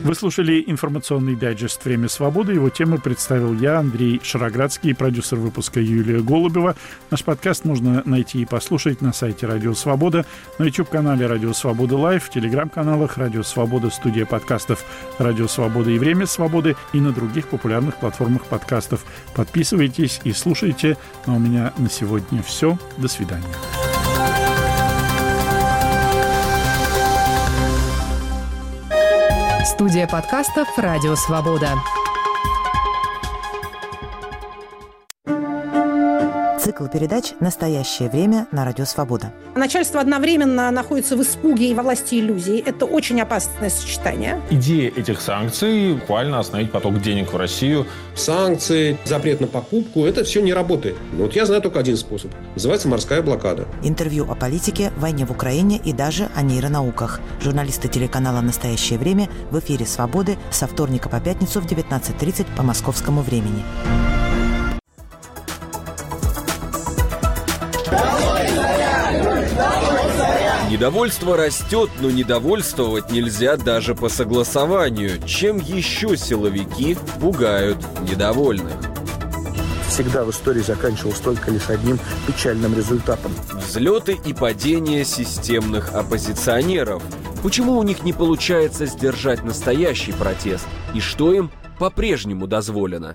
Вы слушали информационный дайджест «Время свободы». Его темы представил я, Андрей Шароградский, продюсер выпуска Юлия Голубева. Наш подкаст можно найти и послушать на сайте «Радио Свобода», на YouTube-канале «Радио Свобода Лайв», в телеграм-каналах «Радио Свобода», студия подкастов «Радио Свобода» и «Время свободы» и на других популярных платформах подкастов. Подписывайтесь и слушайте. А у меня на сегодня все. До свидания. Студия подкастов «Радио Свобода». Цикл передач «Настоящее время» на Радио Свобода. Начальство одновременно находится в испуге и во власти иллюзий. Это очень опасное сочетание. Идея этих санкций – буквально остановить поток денег в Россию. Санкции, запрет на покупку – это все не работает. Но вот я знаю только один способ. Называется морская блокада. Интервью о политике, войне в Украине и даже о нейронауках. Журналисты телеканала «Настоящее время» в эфире «Свободы» со вторника по пятницу в 19:30 по московскому времени. Недовольство растет, но недовольствовать нельзя даже по согласованию. Чем еще силовики пугают недовольных? Всегда в истории заканчивалось только лишь одним печальным результатом. Взлеты и падения системных оппозиционеров. Почему у них не получается сдержать настоящий протест? И что им по-прежнему дозволено?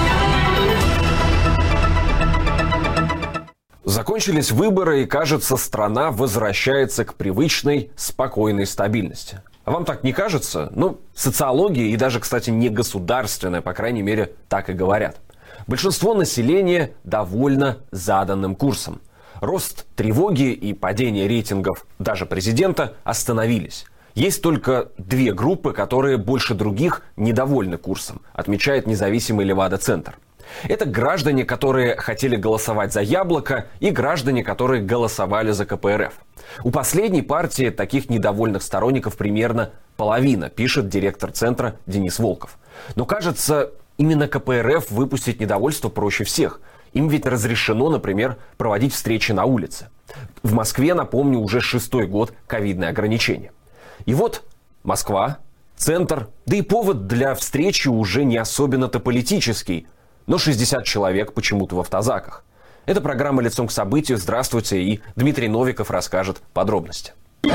Закончились выборы, и, кажется, страна возвращается к привычной, спокойной стабильности. А вам так не кажется? Социология и даже, кстати, не государственная, по крайней мере, так и говорят. Большинство населения довольно заданным курсом. Рост тревоги и падение рейтингов даже президента остановились. Есть только две группы, которые больше других недовольны курсом, отмечает независимый Левада-центр. Это граждане, которые хотели голосовать за «Яблоко», и граждане, которые голосовали за КПРФ. У последней партии таких недовольных сторонников примерно половина, пишет директор центра Денис Волков. Но, кажется, именно КПРФ выпустить недовольство проще всех. Им ведь разрешено, например, проводить встречи на улице. В Москве, напомню, уже 6-й год ковидные ограничения. И вот Москва, центр, да и повод для встречи уже не особенно-то политический. Но 60 человек почему-то в автозаках. Это программа «Лицом к событию». Здравствуйте, и Дмитрий Новиков расскажет подробности.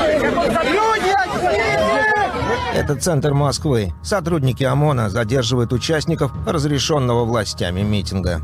Это центр Москвы. Сотрудники ОМОНа задерживают участников разрешенного властями митинга.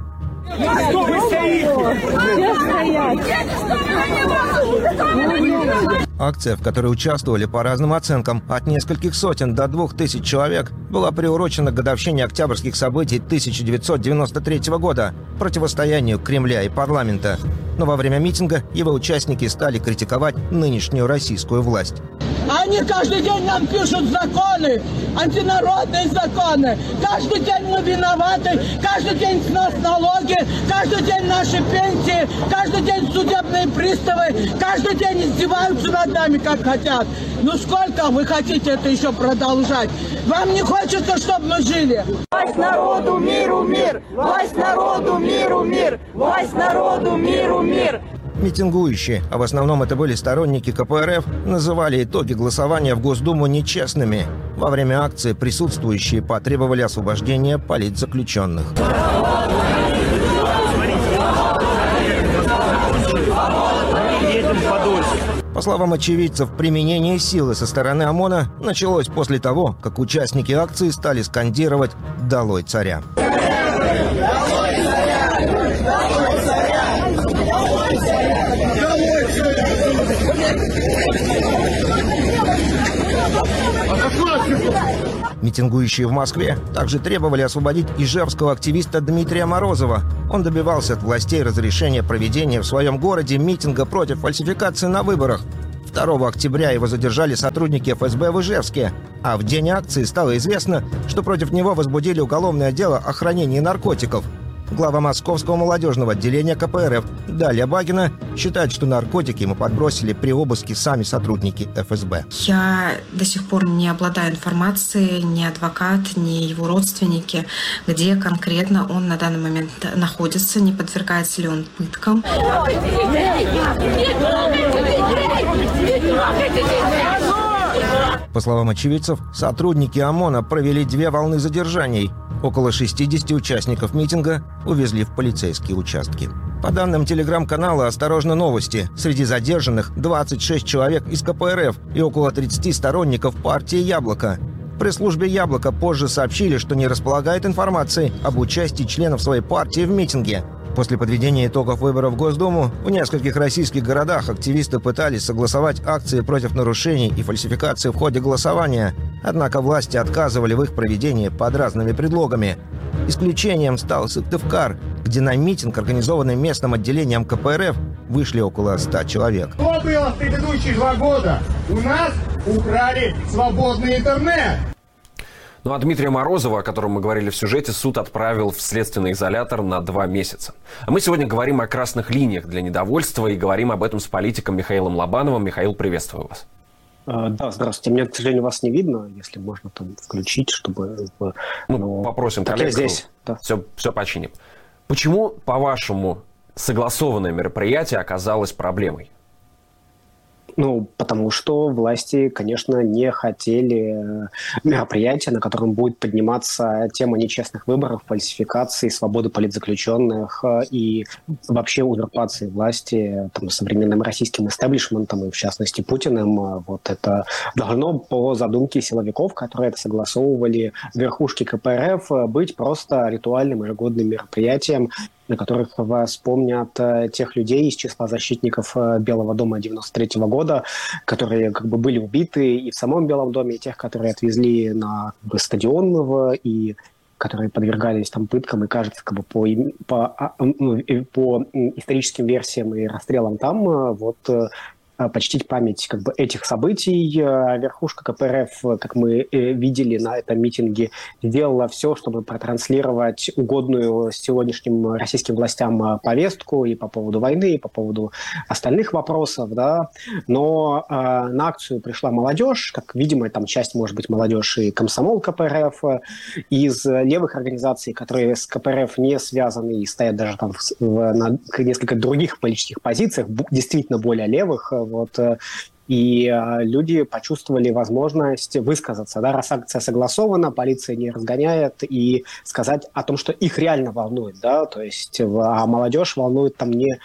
Акция, в которой участвовали по разным оценкам от нескольких сотен до 2000 человек, была приурочена к годовщине октябрьских событий 1993 года, противостоянию Кремля и парламента. Но во время митинга его участники стали критиковать нынешнюю российскую власть. Они каждый день нам пишут законы, антинародные законы. Каждый день мы виноваты, каждый день с нас налоги, каждый день наши пенсии, каждый день судебные приставы, каждый день издеваются над нами, как хотят. Сколько вы хотите это еще продолжать? Вам не хочется, чтобы мы жили? Власть народу, миру, мир! Власть народу, миру, мир! Власть народу, миру, мир! Митингующие, а в основном это были сторонники КПРФ, называли итоги голосования в Госдуму нечестными. Во время акции присутствующие потребовали освобождения политзаключенных. По словам очевидцев, применение силы со стороны ОМОНа началось после того, как участники акции стали скандировать «Долой царя». Митингующие в Москве также требовали освободить ижевского активиста Дмитрия Морозова. Он добивался от властей разрешения проведения в своем городе митинга против фальсификации на выборах. 2 октября его задержали сотрудники ФСБ в Ижевске, а в день акции стало известно, что против него возбудили уголовное дело о хранении наркотиков. Глава Московского молодежного отделения КПРФ Даля Багина считает, что наркотики ему подбросили при обыске сами сотрудники ФСБ. Я до сих пор не обладаю информацией, ни адвокат, ни его родственники, где конкретно он на данный момент находится, не подвергается ли он пыткам. По словам очевидцев, сотрудники ОМОНа провели 2 волны задержаний. Около 60 участников митинга увезли в полицейские участки. По данным телеграм-канала «Осторожно, новости», среди задержанных 26 человек из КПРФ и около 30 сторонников партии «Яблоко». В пресс-службе «Яблоко» позже сообщили, что не располагает информацией об участии членов своей партии в митинге. После подведения итогов выборов в Госдуму в нескольких российских городах активисты пытались согласовать акции против нарушений и фальсификаций в ходе голосования. Однако власти отказывали в их проведении под разными предлогами. Исключением стал Сыктывкар, где на митинг, организованный местным отделением КПРФ, вышли около 100 человек. Что было в предыдущие 2 года? У нас украли свободный интернет. Ну а Дмитрия Морозова, о котором мы говорили в сюжете, суд отправил в следственный изолятор на 2 месяца. А мы сегодня говорим о красных линиях для недовольства и говорим об этом с политиком Михаилом Лобановым. Михаил, приветствую вас. Да, здравствуйте. Меня, к сожалению, вас не видно, если можно там включить, чтобы... Попросим коллег, здесь. Да. Все починим. Почему, по-вашему, согласованное мероприятие оказалось проблемой? Потому что власти, конечно, не хотели мероприятия, на котором будет подниматься тема нечестных выборов, фальсификации, свободы политзаключенных и вообще узурпации власти современным российским истеблишментом и, в частности, Путиным. Вот это должно, по задумке силовиков, которые это согласовывали верхушки КПРФ, быть просто ритуальным ежегодным мероприятием, на которых вспомнят тех людей из числа защитников Белого дома 1993 года, которые были убиты и в самом Белом доме, и тех, которые отвезли на стадион и которые подвергались пыткам и, кажется, по историческим версиям и расстрелам там, почтить память этих событий. Верхушка КПРФ, как мы видели на этом митинге, сделала все, чтобы протранслировать угодную сегодняшним российским властям повестку и по поводу войны, и по поводу остальных вопросов. Да? Но на акцию пришла молодежь, как видимо, там часть, может быть, молодежь и комсомол КПРФ, из левых организаций, которые с КПРФ не связаны и стоят даже на несколько других политических позициях, действительно более левых. И люди почувствовали возможность высказаться. Да? Раз акция согласована, полиция не разгоняет, и сказать о том, что их реально волнует. Да? То есть, а молодежь волнует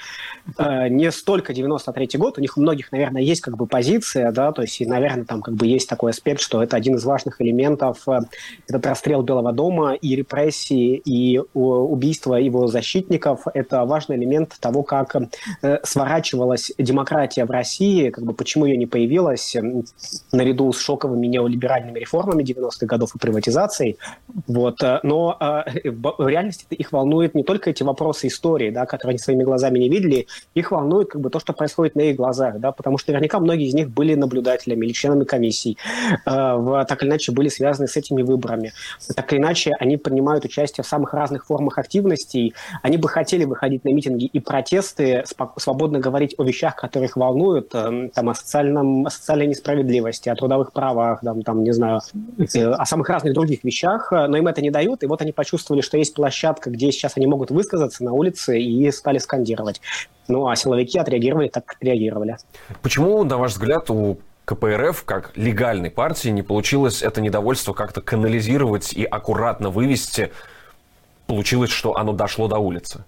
не столько 93-й год, у них у многих, наверное, есть позиция, да? То есть, и, наверное, есть такой аспект, что это один из важных элементов, этот расстрел Белого дома и репрессии, и убийство его защитников. Это важный элемент того, как сворачивалась демократия в России, почему ее не появилась наряду с шоковыми неолиберальными реформами 90-х годов и приватизацией. Но в реальности их волнует не только эти вопросы истории, да, которые они своими глазами не видели, их волнует то, что происходит на их глазах, да, потому что наверняка многие из них были наблюдателями или членами комиссий, так или иначе были связаны с этими выборами. Так или иначе они принимают участие в самых разных формах активностей, они бы хотели выходить на митинги и протесты, свободно говорить о вещах, которые их волнуют, о социальной несправедливости, о трудовых правах, не знаю, о самых разных других вещах, но им это не дают, и они почувствовали, что есть площадка, где сейчас они могут высказаться на улице, и стали скандировать. А силовики отреагировали так, как реагировали. Почему, на ваш взгляд, у КПРФ, как легальной партии, не получилось это недовольство как-то канализировать и аккуратно вывести? Получилось, что оно дошло до улицы?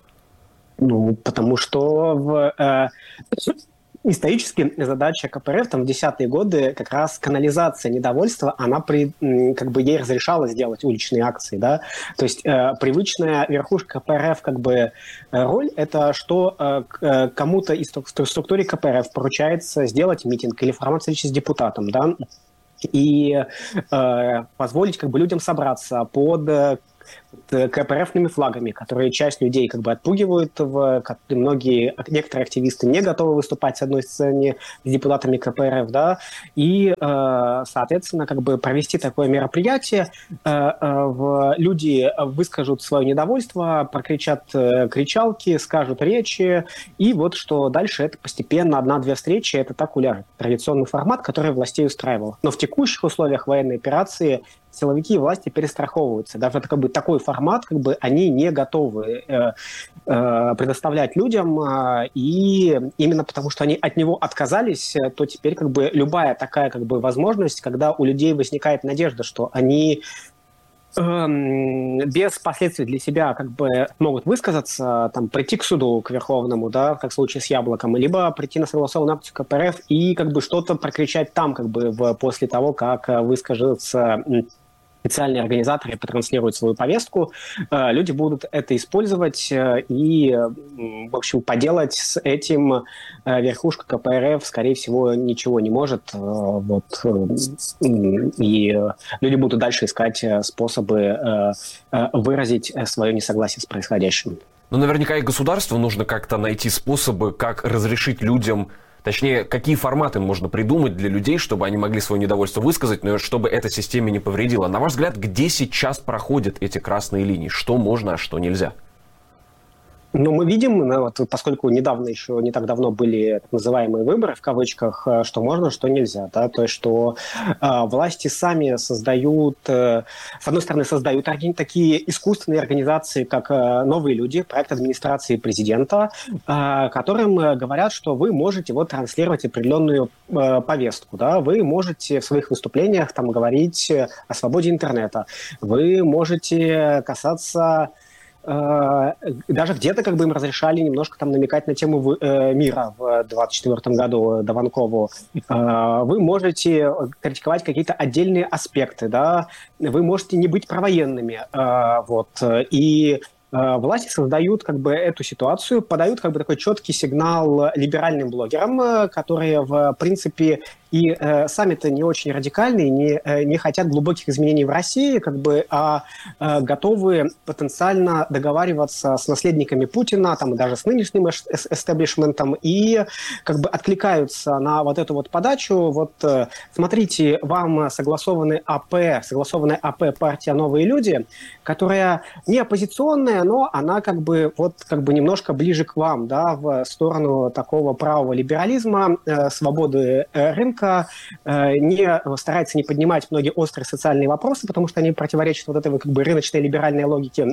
Потому что исторически задача КПРФ в 10-е годы как раз канализация недовольства, она ей разрешалась делать уличные акции, да, то есть привычная верхушка КПРФ роль, это что кому-то из структуры КПРФ поручается сделать митинг или формировать личность депутатом, да, и позволить людям собраться под КПРФными флагами, которые часть людей отпугивают, некоторые активисты не готовы выступать с одной сцене с депутатами КПРФ, да, и, соответственно, провести такое мероприятие, люди выскажут свое недовольство, прокричат кричалки, скажут речи, и что дальше это постепенно 1-2 встречи, это так уляжет. Традиционный формат, который властей устраивал. Но в текущих условиях военной операции силовики и власти перестраховываются. Даже как бы такой формат как бы они не готовы предоставлять людям, и именно потому, что они от него отказались, то теперь как бы любая такая как бы возможность, когда у людей возникает надежда, что они без последствий для себя как бы могут высказаться, там, прийти к суду, к Верховному, да, как в случае с Яблоком, либо прийти на согласованную акцию КПРФ и как бы что-то прокричать там, как бы после того, как выскажутся специальные организаторы потранслируют свою повестку, люди будут это использовать и, в общем, поделать с этим верхушка КПРФ, скорее всего, ничего не может. Вот. И люди будут дальше искать способы выразить свое несогласие с происходящим. Но наверняка и государству нужно как-то найти способы, как разрешить людям. Точнее, какие форматы можно придумать для людей, чтобы они могли свое недовольство высказать, но чтобы эта система не повредила. На ваш взгляд, где сейчас проходят эти красные линии? Что можно, а что нельзя? Ну, мы видим, вот, поскольку недавно, еще не так давно были так называемые выборы, в кавычках, что можно, что нельзя. Да? То есть, что власти сами создают, с одной стороны, создают такие искусственные организации, как «Новые люди», проект администрации президента, которым говорят, что вы можете вот транслировать определенную повестку. Да? Вы можете в своих выступлениях там, говорить о свободе интернета. Вы можете касаться... Даже где-то как бы им разрешали немножко там намекать на тему мира в 2024 году Дованкову. Вы можете критиковать какие-то отдельные аспекты, да? Вы можете не быть провоенными. Вот. И власти создают как бы эту ситуацию, подают как бы такой четкий сигнал либеральным блогерам, которые в принципе и сами-то не очень радикальные, не хотят глубоких изменений в России, как бы, а готовы потенциально договариваться с наследниками Путина, там, и даже с нынешним эстеблишментом, и как бы откликаются на вот эту вот подачу. Вот смотрите, вам согласованная АП партия «Новые люди», которая не оппозиционная, но она как бы немножко ближе к вам, да, в сторону такого правого либерализма, свободы рынка, не старается не поднимать многие острые социальные вопросы, потому что они противоречат вот этой как бы рыночной либеральной логике.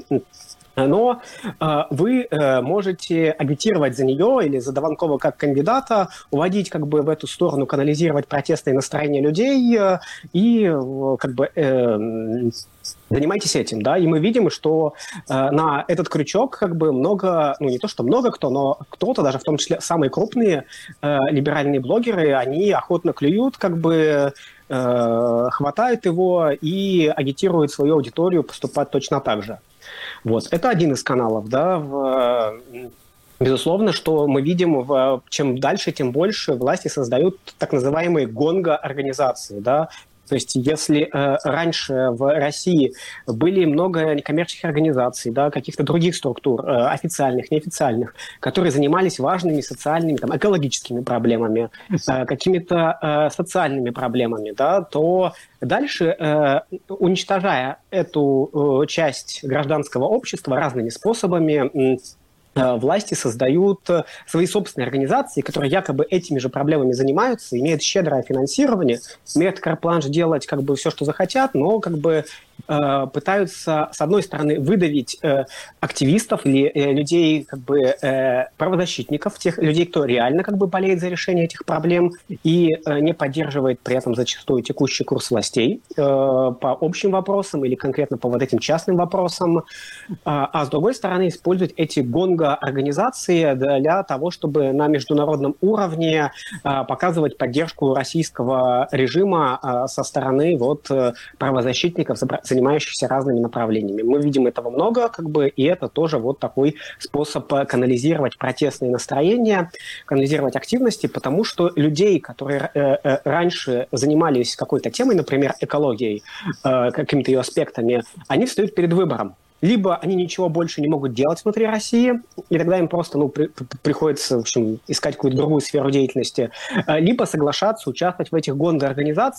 Но вы можете агитировать за нее или за Дованкова как кандидата, уводить как бы в эту сторону, канализировать протестные настроения людей и как бы занимайтесь этим, да, и мы видим, что на этот крючок как бы много, ну не то что много кто, но кто-то, даже в том числе самые крупные либеральные блогеры, они охотно клюют, как бы хватают его и агитируют свою аудиторию поступать точно так же. Вот, это один из каналов, да, безусловно, что мы видим, чем дальше, тем больше власти создают так называемые гонго-организации, да. То есть если раньше в России были много некоммерческих организаций, да, каких-то других структур, официальных, неофициальных, которые занимались важными социальными, там, экологическими проблемами, какими-то социальными проблемами, да, то дальше, уничтожая эту часть гражданского общества разными способами, власти создают свои собственные организации, которые якобы этими же проблемами занимаются, имеют щедрое финансирование, имеют карт-бланш делать как бы все, что захотят, но как бы пытаются, с одной стороны, выдавить активистов или людей, как бы правозащитников, тех людей, кто реально как бы болеет за решение этих проблем и не поддерживает при этом зачастую текущий курс властей по общим вопросам или конкретно по вот этим частным вопросам, а с другой стороны используют эти гонго-организации для того, чтобы на международном уровне показывать поддержку российского режима со стороны вот правозащитников, занимающихся разными направлениями. Мы видим этого много, как бы, и это тоже вот такой способ канализировать протестные настроения, канализировать активности, потому что людей, которые раньше занимались какой-то темой, например, экологией, какими-то ее аспектами, они встают перед выбором. Либо они ничего больше не могут делать внутри России, и тогда им просто приходится, в общем, искать какую-то другую сферу деятельности, либо соглашаться участвовать в этих гонго-организациях,